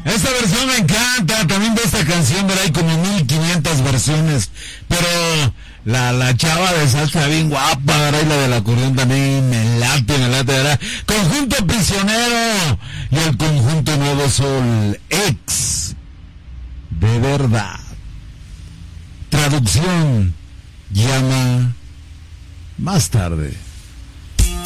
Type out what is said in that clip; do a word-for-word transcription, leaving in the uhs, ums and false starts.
Esta versión me encanta, también de esta canción, pero hay como mil quinientas versiones, pero la, la chava de salsa bien guapa, ¿verdad? Y la del acordeón también me late, me late, ¿verdad? Conjunto Prisionero y el conjunto Nuevo Sol, ex de verdad. Traducción, llama más tarde.